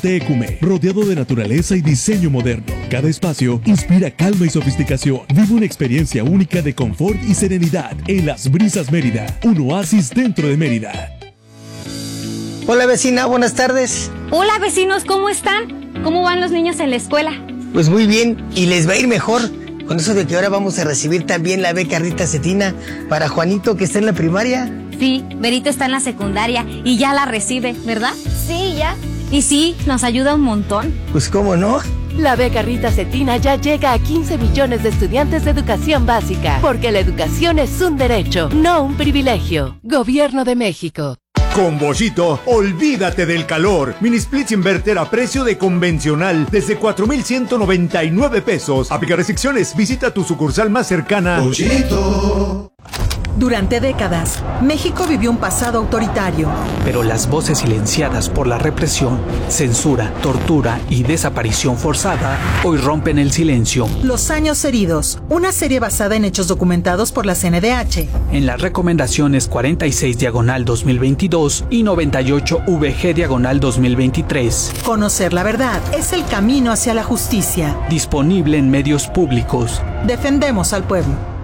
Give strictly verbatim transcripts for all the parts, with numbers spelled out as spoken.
de Ecume, rodeado de naturaleza y diseño moderno. Cada espacio inspira calma y sofisticación. Vive una experiencia única de confort y serenidad en Las Brisas Mérida, un oasis dentro de Mérida. Hola vecina, buenas tardes. Hola vecinos, ¿cómo están? ¿Cómo van los niños en la escuela? Pues muy bien, y les va a ir mejor con eso de que ahora vamos a recibir también la beca Rita Cetina para Juanito, que está en la primaria. Sí, Berito está en la secundaria y ya la recibe, ¿verdad? Sí, ya. Y sí, nos ayuda un montón. Pues cómo no. La beca Rita Cetina ya llega a quince millones de estudiantes de educación básica, porque la educación es un derecho, no un privilegio. Gobierno de México. Con Bollito, olvídate del calor. Mini splits inverter a precio de convencional desde cuatro mil ciento noventa y nueve pesos. Aplica restricciones. Visita tu sucursal más cercana. Bollito. Durante décadas, México vivió un pasado autoritario. Pero las voces silenciadas por la represión, censura, tortura y desaparición forzada hoy rompen el silencio. Los años heridos, una serie basada en hechos documentados por la C N D H. En las recomendaciones cuarenta y seis diagonal dos mil veintidós y noventa y ocho V G diagonal dos mil veintitrés. Conocer la verdad es el camino hacia la justicia. Disponible en medios públicos. Defendemos al pueblo.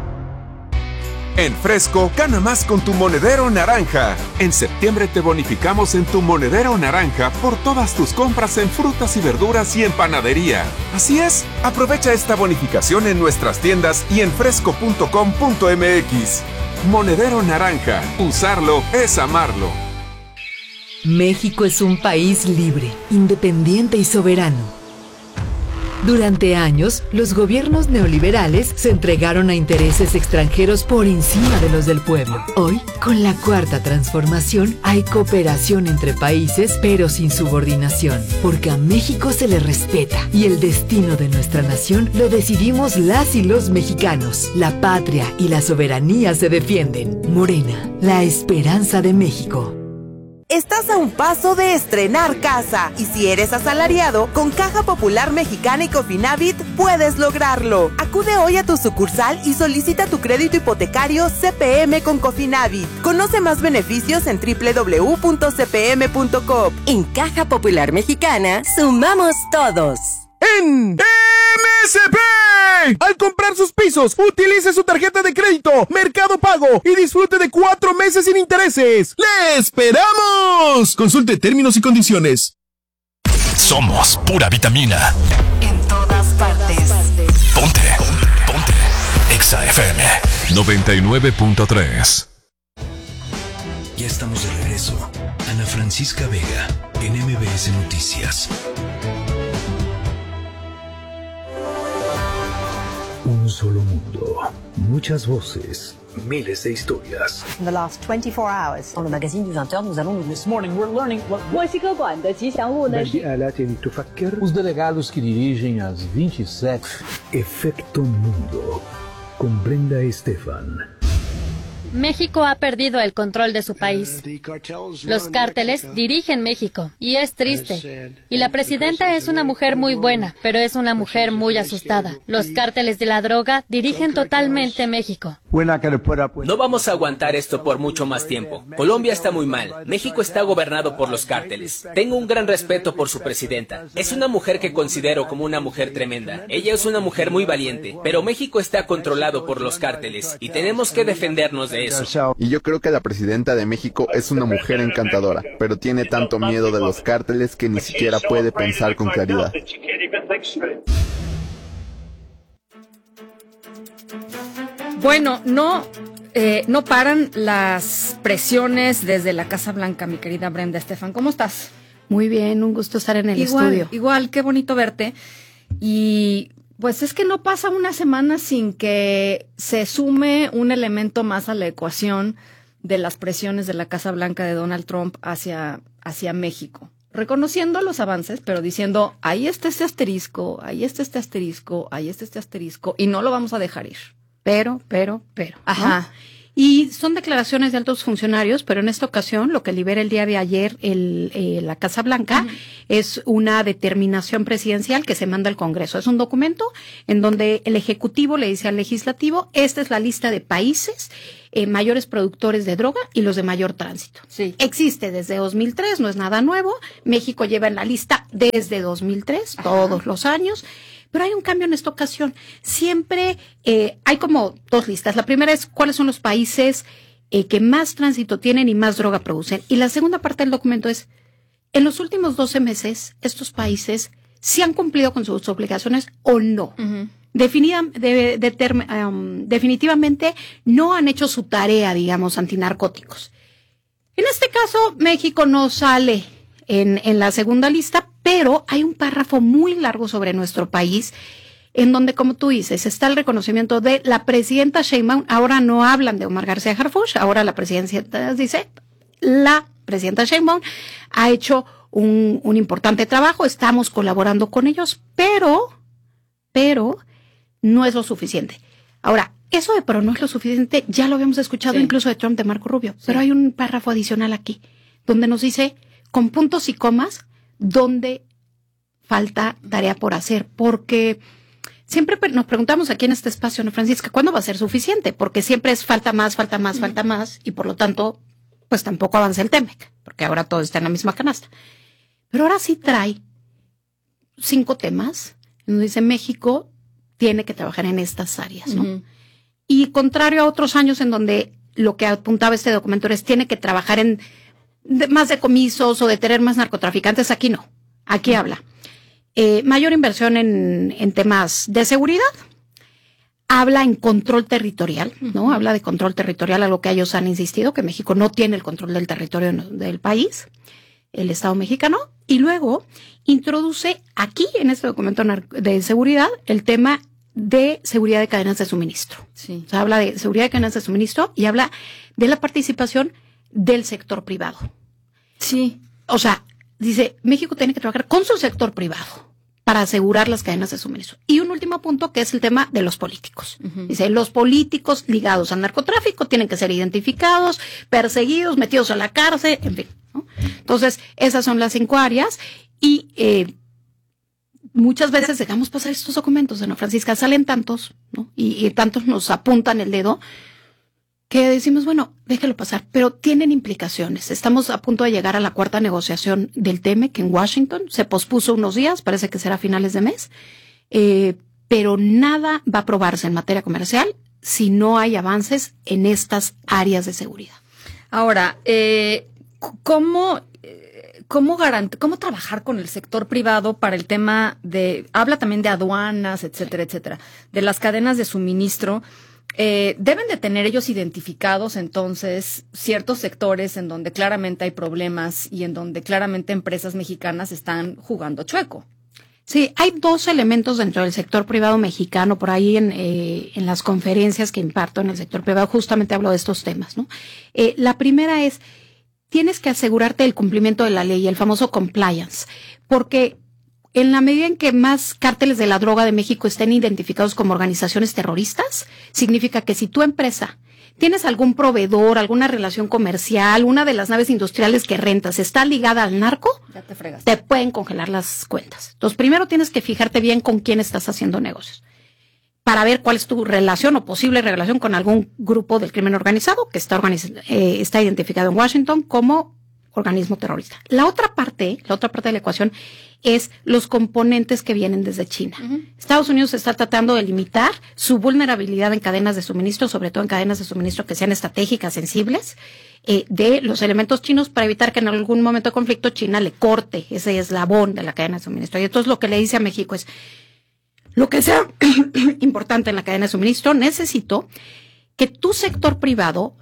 En Fresco, gana más con tu monedero naranja. En septiembre te bonificamos en tu monedero naranja por todas tus compras en frutas y verduras y en panadería. Así es, aprovecha esta bonificación en nuestras tiendas y en fresco punto com punto m x. Monedero naranja, usarlo es amarlo. México es un país libre, independiente y soberano. Durante años, los gobiernos neoliberales se entregaron a intereses extranjeros por encima de los del pueblo. Hoy, con la cuarta transformación, hay cooperación entre países, pero sin subordinación, porque a México se le respeta y el destino de nuestra nación lo decidimos las y los mexicanos. La patria y la soberanía se defienden. Morena, la esperanza de México. Estás a un paso de estrenar casa y si eres asalariado, con Caja Popular Mexicana y Cofinavit puedes lograrlo. Acude hoy a tu sucursal y solicita tu crédito hipotecario C P M con Cofinavit. Conoce más beneficios en doble u doble u doble u punto c p m punto com. En Caja Popular Mexicana, sumamos todos. En M S P. Al comprar sus pisos, utilice su tarjeta de crédito Mercado Pago y disfrute de cuatro meses sin intereses. ¡Le esperamos! Consulte términos y condiciones. Somos pura vitamina. En todas partes. Ponte, ponte. Exa F M noventa y nueve punto tres. Ya estamos de regreso. Ana Francisca Vega, en M B S Noticias. Un solo mundo, muchas voces, miles de historias. In the last twenty-four hours, dans le magazine du vingt heures, nous allons This morning we're learning what Os delegados que dirigem as vinte e sete. Efecto Mundo, con Brenda Estefan. México ha perdido el control de su país. Los cárteles dirigen México y es triste. Y la presidenta es una mujer muy buena, pero es una mujer muy asustada. Los cárteles de la droga dirigen totalmente México. No vamos a aguantar esto por mucho más tiempo. Colombia está muy mal. México está gobernado por los cárteles. Tengo un gran respeto por su presidenta. Es una mujer que considero como una mujer tremenda. Ella es una mujer muy valiente, pero México está controlado por los cárteles y tenemos que defendernos de eso. Y yo creo que la presidenta de México es una mujer encantadora, pero tiene tanto miedo de los cárteles que ni siquiera puede pensar con claridad. Bueno, no, eh, no paran las presiones desde la Casa Blanca, mi querida Brenda Estefan. ¿Cómo estás? Muy bien, un gusto estar en el igual, estudio. Igual, qué bonito verte. Y pues es que no pasa una semana sin que se sume un elemento más a la ecuación de las presiones de la Casa Blanca de Donald Trump hacia, hacia México. Reconociendo los avances, pero diciendo, ahí está este asterisco, ahí está este asterisco, ahí está este asterisco, y no lo vamos a dejar ir. Pero, pero, pero. Ajá. ¿no? Y son declaraciones de altos funcionarios, pero en esta ocasión lo que libera el día de ayer el, eh, la Casa Blanca uh-huh. es una determinación presidencial que se manda al Congreso. Es un documento en donde el Ejecutivo le dice al Legislativo, esta es la lista de países eh, mayores productores de droga y los de mayor tránsito. Sí. Existe desde dos mil tres, no es nada nuevo. México lleva en la lista desde dos mil tres, Ajá. todos los años. Pero hay un cambio en esta ocasión. Siempre eh, hay como dos listas. La primera es cuáles son los países eh, que más tránsito tienen y más droga producen. Y la segunda parte del documento es, en los últimos doce meses, estos países sí han cumplido con sus obligaciones o no. Uh-huh. Definida, de, de term, um, definitivamente no han hecho su tarea, digamos, antinarcóticos. En este caso, México no sale en, en la segunda lista, pero hay un párrafo muy largo sobre nuestro país, en donde, como tú dices, está el reconocimiento de la presidenta Sheinbaum. Ahora no hablan de Omar García Harfuch, ahora la presidenta dice, la presidenta Sheinbaum ha hecho un, un importante trabajo, estamos colaborando con ellos, pero, pero no es lo suficiente. Ahora, eso de pero no es lo suficiente, ya lo habíamos escuchado sí. incluso de Trump, de Marco Rubio, sí. pero hay un párrafo adicional aquí, donde nos dice, con puntos y comas, donde falta tarea por hacer, porque siempre nos preguntamos aquí en este espacio, ¿no, Francisca? ¿Cuándo va a ser suficiente? Porque siempre es falta más, falta más, mm. falta más, y por lo tanto, pues tampoco avanza el Temec, porque ahora todo está en la misma canasta. Pero ahora sí trae cinco temas, donde dice México tiene que trabajar en estas áreas, ¿no? Mm-hmm. Y contrario a otros años en donde lo que apuntaba este documento es tiene que trabajar en de, más decomisos o de tener más narcotraficantes, aquí no. Aquí habla. Eh, mayor inversión en, en temas de seguridad. Habla en control territorial, ¿no? Uh-huh. Habla de control territorial, algo que ellos han insistido, que México no tiene el control del territorio del país, el Estado mexicano. Y luego introduce aquí, en este documento de seguridad, el tema de seguridad de cadenas de suministro. Sí. O sea, habla de seguridad de cadenas de suministro y habla de la participación del sector privado. Sí. O sea, dice, México tiene que trabajar con su sector privado para asegurar las cadenas de suministro. Y un último punto que es el tema de los políticos. Uh-huh. Dice, los políticos ligados al narcotráfico tienen que ser identificados, perseguidos, metidos a la cárcel, en fin, ¿no? Entonces, esas son las cinco áreas y eh, muchas veces dejamos pasar estos documentos, ¿no, Francisca? Salen tantos, ¿no? Y, y tantos nos apuntan el dedo que decimos, bueno, déjalo pasar, pero tienen implicaciones. Estamos a punto de llegar a la cuarta negociación del Temec en Washington. Se pospuso unos días, parece que será a finales de mes, eh, pero nada va a aprobarse en materia comercial si no hay avances en estas áreas de seguridad. Ahora, eh, ¿cómo, cómo, garant- cómo trabajar con el sector privado para el tema de, habla también de aduanas, etcétera, etcétera, de las cadenas de suministro? Eh, deben de tener ellos identificados entonces ciertos sectores en donde claramente hay problemas y en donde claramente empresas mexicanas están jugando chueco. Sí, hay dos elementos dentro del sector privado mexicano, por ahí en, eh, en las conferencias que imparto en el sector privado justamente hablo de estos temas, ¿no? Eh, la primera es, tienes que asegurarte del cumplimiento de la ley, el famoso compliance, porque en la medida en que más cárteles de la droga de México estén identificados como organizaciones terroristas, significa que si tu empresa tienes algún proveedor, alguna relación comercial, una de las naves industriales que rentas está ligada al narco, ya te fregas. Te pueden congelar las cuentas. Entonces, primero tienes que fijarte bien con quién estás haciendo negocios para ver cuál es tu relación o posible relación con algún grupo del crimen organizado que está, organiz- eh, está identificado en Washington como organismo terrorista. La otra parte, la otra parte de la ecuación es los componentes que vienen desde China. Uh-huh. Estados Unidos está tratando de limitar su vulnerabilidad en cadenas de suministro, sobre todo en cadenas de suministro que sean estratégicas, sensibles, eh, de los elementos chinos para evitar que en algún momento de conflicto China le corte ese eslabón de la cadena de suministro. Y entonces lo que le dice a México es, lo que sea importante en la cadena de suministro, necesito que tu sector privado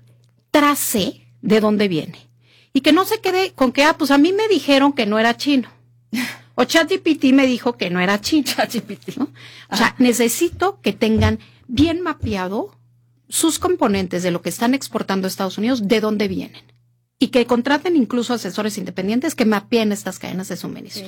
trace de dónde viene. Y que no se quede con que, ah, pues a mí me dijeron que no era chino. O ChatGPT me dijo que no era chino. ChatGPT, ¿no? O sea, necesito que tengan bien mapeado sus componentes de lo que están exportando a Estados Unidos, de dónde vienen. Y que contraten incluso asesores independientes que mapeen estas cadenas de suministro. Sí.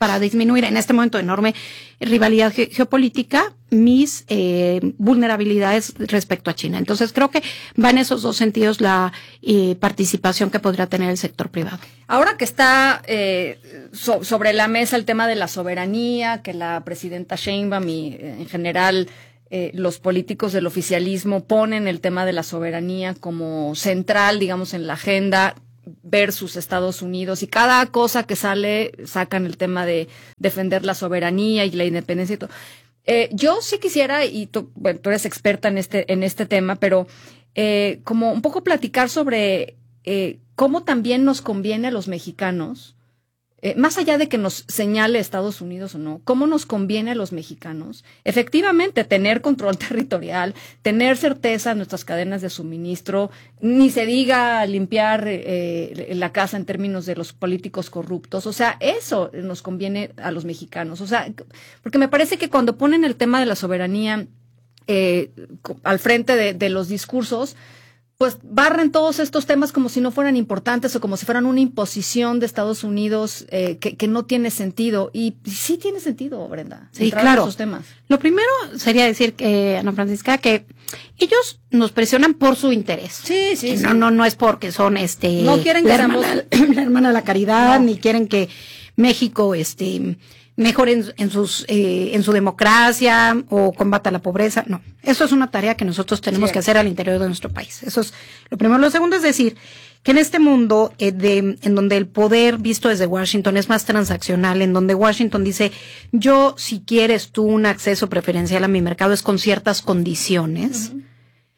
para disminuir en este momento de enorme rivalidad ge- geopolítica mis eh, vulnerabilidades respecto a China. Entonces creo que va en esos dos sentidos la eh, participación que podría tener el sector privado. Ahora que está eh, so, sobre la mesa el tema de la soberanía, que la presidenta Sheinbaum y eh, en general eh, los políticos del oficialismo ponen el tema de la soberanía como central, digamos, en la agenda versus Estados Unidos, y cada cosa que sale sacan el tema de defender la soberanía y la independencia y todo. Eh, yo sí quisiera, y tú, bueno, tú eres experta en este, en este tema, pero eh, como un poco platicar sobre eh, cómo también nos conviene a los mexicanos, eh, más allá de que nos señale Estados Unidos o no, cómo nos conviene a los mexicanos efectivamente tener control territorial, tener certeza en nuestras cadenas de suministro, ni se diga limpiar eh, la casa en términos de los políticos corruptos. O sea, eso nos conviene a los mexicanos. O sea, porque me parece que cuando ponen el tema de la soberanía eh, al frente de, de los discursos, pues barren todos estos temas como si no fueran importantes o como si fueran una imposición de Estados Unidos eh, que, que no tiene sentido. Y sí tiene sentido, Brenda. Sí, claro. Esos temas. Lo primero sería decir, que, Ana Francisca, que ellos nos presionan por su interés. Sí, sí, que sí. No, no, no es porque son este no quieren que la, seamos... hermana, la hermana de la caridad, No. ni quieren que México este mejore en, en sus eh, en su democracia o combata la pobreza. No, eso es una tarea que nosotros tenemos Cierto. que hacer al interior de nuestro país. Eso es lo primero. Lo segundo es decir que en este mundo eh, de en donde el poder visto desde Washington es más transaccional, en donde Washington dice, yo, si quieres tú un acceso preferencial a mi mercado es con ciertas condiciones, uh-huh.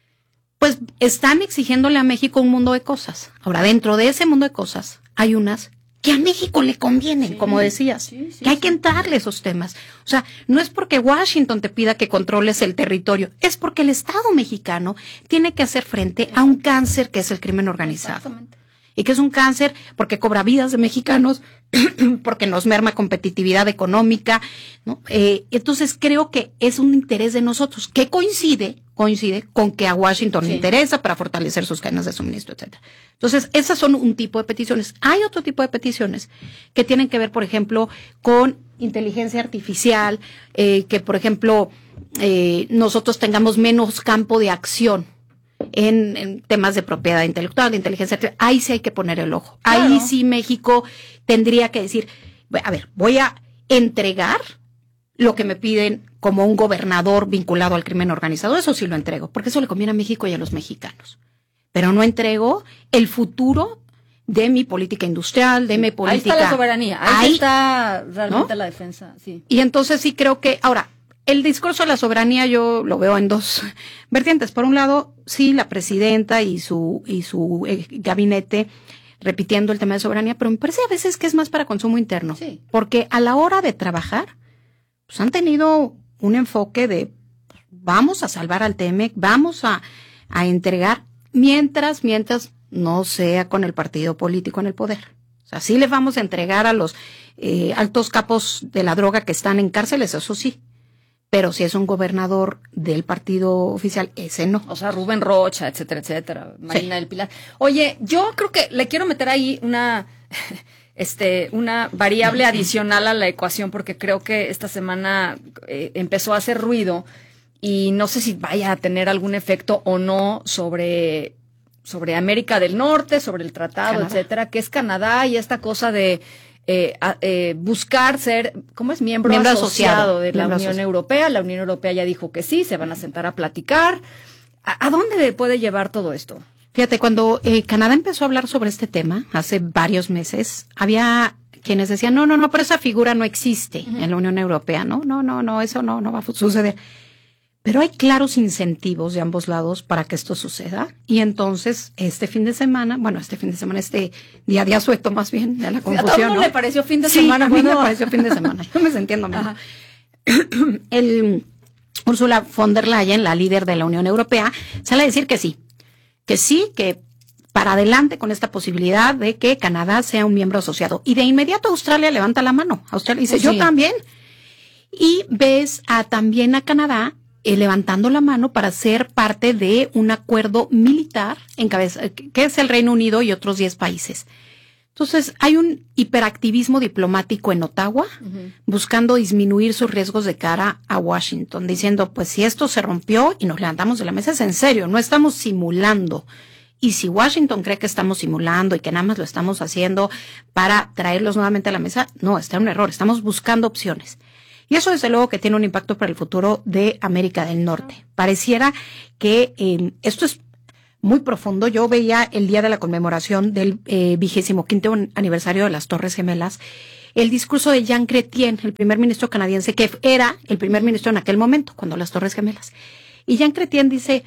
pues están exigiéndole a México un mundo de cosas. Ahora, dentro de ese mundo de cosas hay unas que a México le convienen, sí, como decías, sí, sí, que hay sí. que entrarle esos temas. O sea, no es porque Washington te pida que controles el territorio, es porque el Estado mexicano tiene que hacer frente a un cáncer que es el crimen organizado. Y que es un cáncer porque cobra vidas de mexicanos, porque nos merma competitividad económica, ¿no? Eh, entonces creo que es un interés de nosotros, que coincide, coincide con que a Washington sí. le interesa para fortalecer sus cadenas de suministro, etcétera. Entonces, esas son un tipo de peticiones. Hay otro tipo de peticiones que tienen que ver, por ejemplo, con inteligencia artificial, eh, que, por ejemplo, eh, nosotros tengamos menos campo de acción En, en temas de propiedad intelectual, de inteligencia artificial. Ahí sí hay que poner el ojo. Claro. Ahí sí México tendría que decir, a ver, voy a entregar lo que me piden como un gobernador vinculado al crimen organizado. Eso sí lo entrego, porque eso le conviene a México y a los mexicanos. Pero no entrego el futuro de mi política industrial, de mi política... Ahí está la soberanía, ahí, ahí está realmente, ¿no?, la defensa. Sí. Y entonces sí creo que... Ahora, el discurso de la soberanía yo lo veo en dos vertientes. Por un lado, sí, la presidenta y su y su eh, gabinete repitiendo el tema de soberanía, pero me parece a veces que es más para consumo interno. Sí. Porque a la hora de trabajar, pues han tenido un enfoque de vamos a salvar al Temec, vamos a, a entregar, mientras, mientras no sea con el partido político en el poder. O sea, sí les vamos a entregar a los eh, altos capos de la droga que están en cárceles, eso sí. Pero si es un gobernador del partido oficial, ese no. O sea, Rubén Rocha, etcétera, etcétera, Marina sí. del Pilar. Oye, yo creo que le quiero meter ahí una, este, una variable adicional a la ecuación, porque creo que esta semana eh, empezó a hacer ruido y no sé si vaya a tener algún efecto o no sobre, sobre América del Norte, sobre el tratado, Canadá. etcétera, que es Canadá y esta cosa de Eh, a, eh, buscar ser, ¿cómo es? Miembro, Miembro asociado, asociado de la Miembro Unión asociado. Europea. La Unión Europea ya dijo que sí, se van a sentar a platicar. ¿A, a dónde puede llevar todo esto? Fíjate, cuando eh, Canadá empezó a hablar sobre este tema, hace varios meses, había quienes decían, no, no, no, pero esa figura no existe uh-huh. en la Unión Europea, no, no, no, no, eso no, no va a suceder. Pero hay claros incentivos de ambos lados para que esto suceda. Y entonces, este fin de semana, bueno, este fin de semana, este día de asueto más bien, de la confusión, ¿a todo ¿no? le pareció fin de sí, semana? a mí bueno. me pareció fin de semana. Yo me entiendo mejor. El Ursula von der Leyen, la líder de la Unión Europea, sale a decir que sí. Que sí, que para adelante con esta posibilidad de que Canadá sea un miembro asociado. Y de inmediato Australia levanta la mano. Australia dice, pues sí. yo también. Y ves a, también a Canadá Eh, levantando la mano para ser parte de un acuerdo militar en cabeza, que es el Reino Unido y otros diez países. Entonces, hay un hiperactivismo diplomático en Ottawa, uh-huh. buscando disminuir sus riesgos de cara a Washington, diciendo, pues si esto se rompió y nos levantamos de la mesa, es en serio, no estamos simulando. Y si Washington cree que estamos simulando y que nada más lo estamos haciendo para traerlos nuevamente a la mesa, no, está un error, estamos buscando opciones. Y eso desde luego que tiene un impacto para el futuro de América del Norte. Pareciera que eh, esto es muy profundo. Yo veía el día de la conmemoración del vigésimo quinto aniversario de las Torres Gemelas, el discurso de Jean Chrétien, el primer ministro canadiense, que era el primer ministro en aquel momento, cuando las Torres Gemelas. Y Jean Chrétien dice,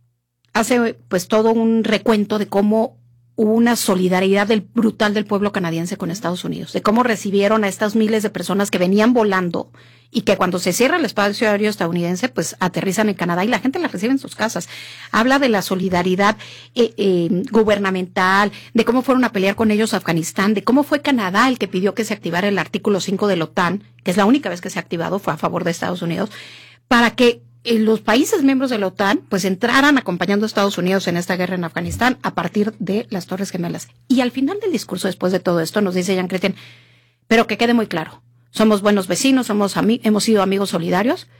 hace pues todo un recuento de cómo hubo una solidaridad del, brutal del pueblo canadiense con Estados Unidos, de cómo recibieron a estas miles de personas que venían volando y que cuando se cierra el espacio aéreo estadounidense, pues aterrizan en Canadá y la gente las recibe en sus casas. Habla de la solidaridad eh, eh, gubernamental, de cómo fueron a pelear con ellos a Afganistán, de cómo fue Canadá el que pidió que se activara el artículo cinco de la OTAN, que es la única vez que se ha activado, fue a favor de Estados Unidos, para que eh, los países miembros de la OTAN pues entraran acompañando a Estados Unidos en esta guerra en Afganistán a partir de las Torres Gemelas. Y al final del discurso, después de todo esto, nos dice Jean Chrétien, pero que quede muy claro, somos buenos vecinos, somos ami- hemos sido amigos solidarios,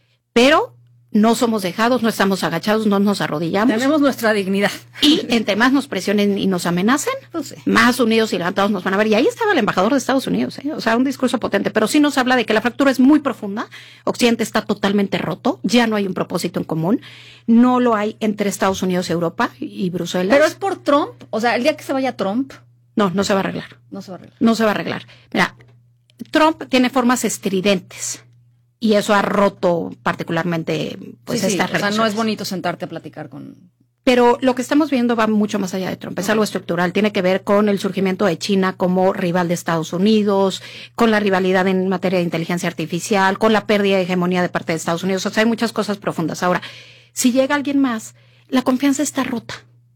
pero no somos dejados, no estamos agachados, no nos arrodillamos. Tenemos nuestra dignidad. Y entre más nos presionen y nos amenacen, pues sí. más unidos y levantados nos van a ver. Y ahí estaba el embajador de Estados Unidos, ¿eh? O sea, un discurso potente, pero sí nos habla de que la fractura es muy profunda, Occidente está totalmente roto, ya no hay un propósito en común, no lo hay entre Estados Unidos, Europa y Bruselas. Pero es por Trump, o sea, el día que se vaya Trump. No, no se va a arreglar. No se va a arreglar. No se va a arreglar. Mira, Trump tiene formas estridentes y eso ha roto particularmente pues sí, sí, estas o sea, relaciones. no es bonito sentarte a platicar con... Pero lo que estamos viendo va mucho más allá de Trump, es algo estructural, tiene que ver con el surgimiento de China como rival de Estados Unidos, con la rivalidad en materia de inteligencia artificial, con la pérdida de hegemonía de parte de Estados Unidos, o sea, hay muchas cosas profundas. Ahora, si llega alguien más, la confianza está rota.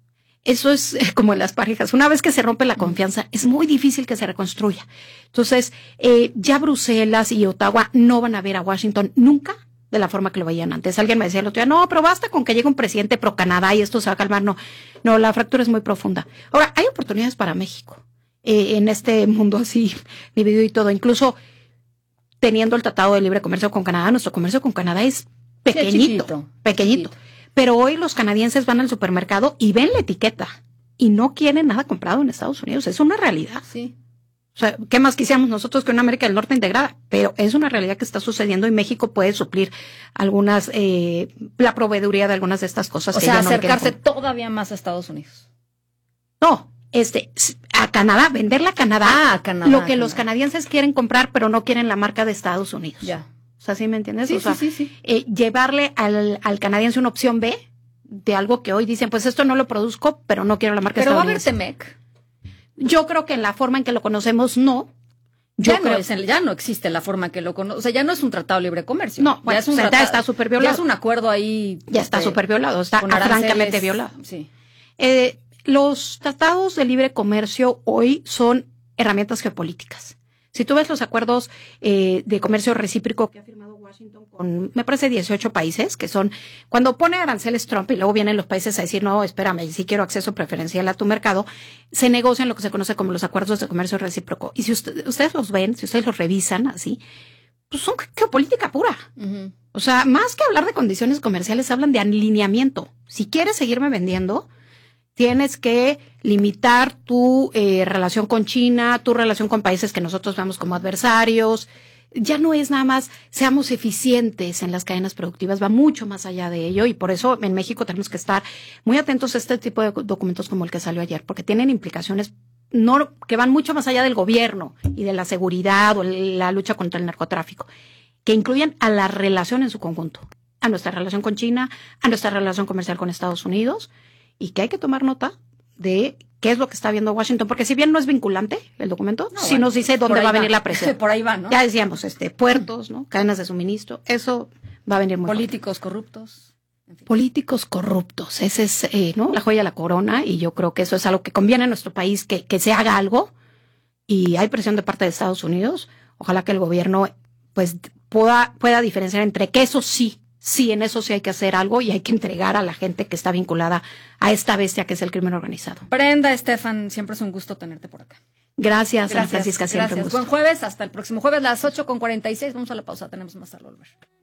Eso es como en las parejas. Una vez que se rompe la confianza, es muy difícil que se reconstruya. Entonces, eh, ya Bruselas y Ottawa no van a ver a Washington nunca de la forma que lo veían antes. Alguien me decía el otro día, no, pero basta con que llegue un presidente pro Canadá y esto se va a calmar. No, no, la fractura es muy profunda. Ahora, hay oportunidades para México eh, en este mundo así dividido y todo. Incluso teniendo el Tratado de Libre Comercio con Canadá, nuestro comercio con Canadá es pequeñito, sí, chiquito, pequeñito. Chiquito. Pero hoy los canadienses van al supermercado y ven la etiqueta y no quieren nada comprado en Estados Unidos. Es una realidad. Sí. O sea, ¿qué más quisiéramos nosotros que una América del Norte integrada? Pero es una realidad que está sucediendo y México puede suplir algunas, eh, la proveeduría de algunas de estas cosas. O que sea, ya no acercarse todavía más a Estados Unidos. No, este, a Canadá, venderle a Canadá, ah, a Canadá lo que Canadá. Los canadienses quieren comprar, pero no quieren la marca de Estados Unidos. Ya. O sea, ¿sí me entiendes? Sí, o sea, sí, sí, sí. Eh, llevarle al, al canadiense una opción B de algo que hoy dicen, pues esto no lo produzco, pero no quiero la marca pero estadounidense. Pero va a haber T M E C. Yo creo que en la forma en que lo conocemos, no. Yo ya, creo, no es, ya no existe la forma en que lo conocemos. O sea, ya no es un tratado de libre comercio. No, bueno, ya es un o sea, tratado, ya está súper violado. Ya es un acuerdo ahí. Ya está súper violado, está francamente violado. Sí. Eh, los tratados de libre comercio hoy son herramientas geopolíticas. Si tú ves los acuerdos eh, de comercio recíproco que ha firmado Washington con, me parece, dieciocho países, que son, cuando pone aranceles Trump y luego vienen los países a decir, no, espérame, si quiero acceso preferencial a tu mercado, se negocian lo que se conoce como los acuerdos de comercio recíproco. Y si usted, ustedes los ven, si ustedes los revisan así, pues son geopolítica pura. Uh-huh. O sea, más que hablar de condiciones comerciales, hablan de alineamiento. Si quieres seguirme vendiendo, tienes que limitar tu eh, relación con China, tu relación con países que nosotros vemos como adversarios. Ya no es nada más seamos eficientes en las cadenas productivas, va mucho más allá de ello y por eso en México tenemos que estar muy atentos a este tipo de documentos como el que salió ayer, porque tienen implicaciones no que van mucho más allá del gobierno y de la seguridad o la lucha contra el narcotráfico, que incluyen a la relación en su conjunto, a nuestra relación con China, a nuestra relación comercial con Estados Unidos. Y que hay que tomar nota de qué es lo que está viendo Washington, porque si bien no es vinculante el documento, no, sí bueno, nos dice dónde va a venir va. la presión. Por ahí va, ¿no? Ya decíamos, este, puertos, ¿no? Cadenas de suministro, eso va a venir muy Políticos fuerte. corruptos. En fin. Políticos corruptos, ese es, eh, ¿no? La joya de la corona, y yo creo que eso es algo que conviene a nuestro país, que, que se haga algo, y hay presión de parte de Estados Unidos. Ojalá que el gobierno, pues, pueda, pueda diferenciar entre que eso sí, Sí, en eso sí hay que hacer algo y hay que entregar a la gente que está vinculada a esta bestia que es el crimen organizado. Brenda, Estefan, siempre es un gusto tenerte por acá. Gracias, Ana Francisca, siempre un Gracias. gusto. Buen jueves, hasta el próximo jueves, las ocho con cuarenta y seis. Vamos a la pausa, tenemos más al volver.